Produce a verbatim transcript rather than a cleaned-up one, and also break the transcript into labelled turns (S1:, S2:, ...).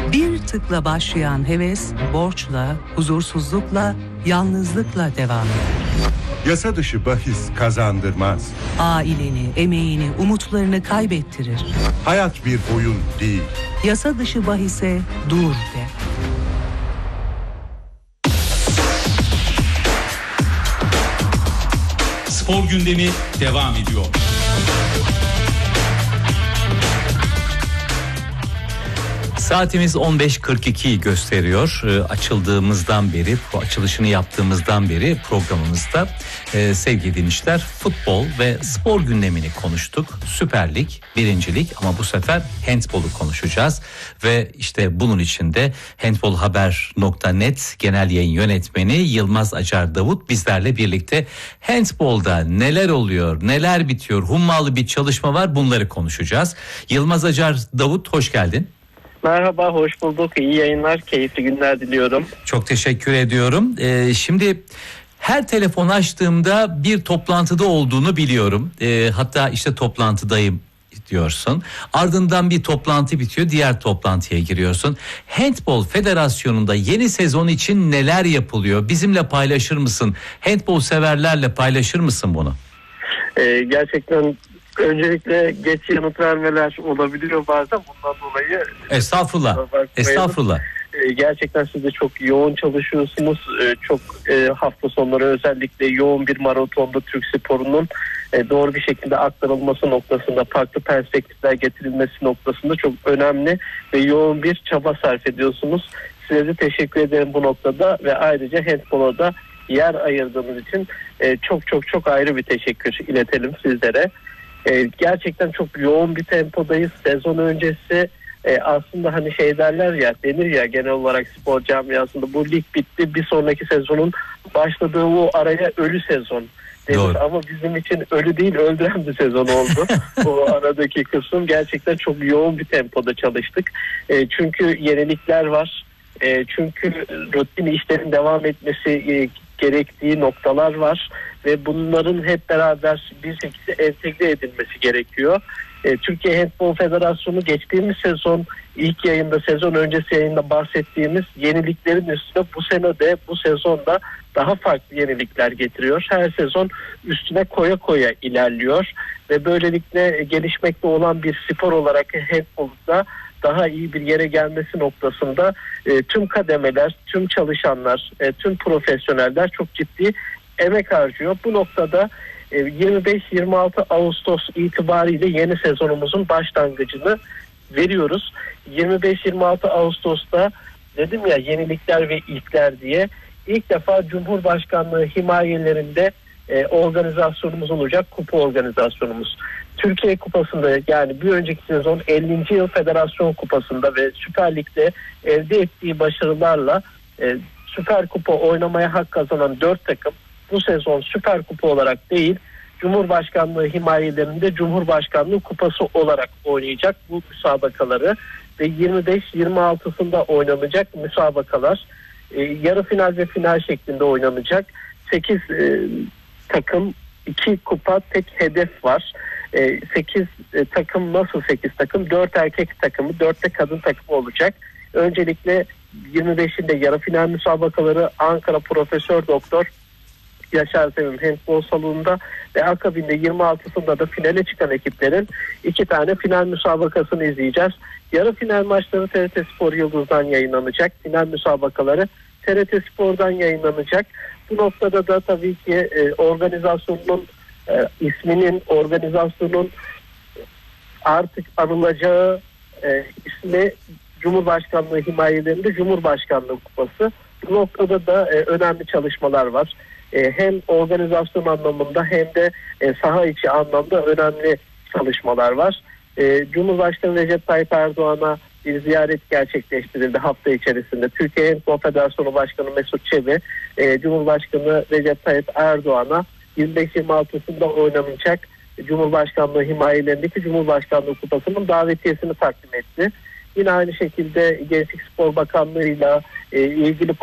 S1: Bir tıkla başlayan heves, borçla, huzursuzlukla, yalnızlıkla devam eder.
S2: Yasa dışı bahis kazandırmaz.
S1: Aileni, emeğini, umutlarını kaybettirir.
S2: Hayat bir oyun değil.
S1: Yasa dışı bahise dur de.
S3: Spor gündemi devam ediyor.
S4: Saatimiz on beş kırk ikiyi gösteriyor. E, açıldığımızdan beri, açılışını yaptığımızdan beri programımızda e, sevgili dinleyiciler futbol ve spor gündemini konuştuk. Süper Lig, Birincilik ama bu sefer handbolu konuşacağız. Ve işte bunun için de handbolhaber nokta net Genel Yayın Yönetmeni Yılmaz Acar Davut bizlerle birlikte. Handbolda neler oluyor, neler bitiyor, hummalı bir çalışma var, bunları konuşacağız. Yılmaz Acar Davut, hoş geldin.
S5: Merhaba, hoş bulduk. İyi yayınlar, keyifli günler diliyorum.
S4: Çok teşekkür ediyorum. Ee, şimdi her telefon açtığımda bir toplantıda olduğunu biliyorum. Ee, hatta işte toplantıdayım diyorsun. Ardından bir toplantı bitiyor, diğer toplantıya giriyorsun. Handbol Federasyonu'nda yeni sezon için neler yapılıyor? Bizimle paylaşır mısın? Handbol severlerle paylaşır mısın bunu?
S5: Ee, gerçekten öncelikle geç yanıt vermeler olabiliyor bazen, bundan dolayı.
S4: Estağfurullah. Estağfurullah.
S5: Ee, gerçekten siz de çok yoğun çalışıyorsunuz. Ee, çok e, hafta sonları özellikle yoğun bir maratonda Türk sporunun e, doğru bir şekilde aktarılması noktasında, farklı perspektifler getirilmesi noktasında çok önemli ve yoğun bir çaba sarf ediyorsunuz. Size de teşekkür ederim bu noktada ve ayrıca handbola da yer ayırdığınız için e, çok çok çok ayrı bir teşekkür iletelim sizlere. Ee, gerçekten çok yoğun bir tempodayız. Sezon öncesi e, aslında hani şey derler ya, denir ya genel olarak spor camiasında, bu lig bitti, bir sonraki sezonun başladığı o araya ölü sezon denir. Ama bizim için ölü değil, öldüren bir sezon oldu. O aradaki kısım gerçekten çok yoğun bir tempoda çalıştık. E, çünkü yenilikler var. E, çünkü rutin işlerin devam etmesi e, gerektiği noktalar var ve bunların hep beraber bir şekilde entegre edilmesi gerekiyor. E, Türkiye Handbol Federasyonu geçtiğimiz sezon ilk yayında, sezon öncesi yayında bahsettiğimiz yeniliklerin üstüne bu sene de bu sezonda daha farklı yenilikler getiriyor. Her sezon üstüne koya koya ilerliyor ve böylelikle gelişmekte olan bir spor olarak handbolda daha iyi bir yere gelmesi noktasında e, tüm kademeler, tüm çalışanlar, e, tüm profesyoneller çok ciddi emek harcıyor. Bu noktada e, yirmi beş yirmi altı Ağustos itibariyle yeni sezonumuzun başlangıcını veriyoruz. yirmi beş yirmi altı Ağustos'ta dedim ya, yenilikler ve ilkler diye, ilk defa Cumhurbaşkanlığı himayelerinde e, organizasyonumuz olacak, kupa organizasyonumuz. Türkiye Kupası'nda, yani bir önceki sezon ellinci yıl Federasyon Kupası'nda ve Süper Lig'de elde ettiği başarılarla e, Süper Kupa oynamaya hak kazanan dört takım bu sezon Süper Kupa olarak değil, Cumhurbaşkanlığı himayelerinde Cumhurbaşkanlığı Kupası olarak oynayacak bu müsabakaları ve yirmi beş yirmi altısında oynanacak müsabakalar e, yarı final ve final şeklinde oynanacak. sekiz e, takım, iki kupa, tek hedef var. sekiz e, takım, nasıl sekiz takım? dört erkek takımı, dört de kadın takımı olacak. Öncelikle yirmi beşinde yarı final müsabakaları Ankara Profesör Doktor Yaşar Sevim Handbol Salonu'nda ve akabinde yirmi altısında da finale çıkan ekiplerin iki tane final müsabakasını izleyeceğiz. Yarı final maçları T R T Spor Yıldız'dan yayınlanacak. Final müsabakaları T R T Spor'dan yayınlanacak. Bu noktada da tabii ki e, organizasyonun e, isminin, organizasyonun artık anılacağı e, ismi Cumhurbaşkanlığı himayelerinde Cumhurbaşkanlığı Kupası. Bu noktada da e, önemli çalışmalar var. E, hem organizasyon anlamında hem de e, saha içi anlamda önemli çalışmalar var. E, Cumhurbaşkanı Recep Tayyip Erdoğan'a bir ziyaret gerçekleştirildi hafta içerisinde. Türkiye Handbol Federasyonu Başkanı Mesut Çebi, e, Cumhurbaşkanı Recep Tayyip Erdoğan'a yirmi beş yirmi altısında oynanacak Cumhurbaşkanlığı himayelerindeki Cumhurbaşkanlığı Kupası'nın davetiyesini takdim etti. Yine aynı şekilde Gençlik Spor Bakanlığı'yla e, ilgili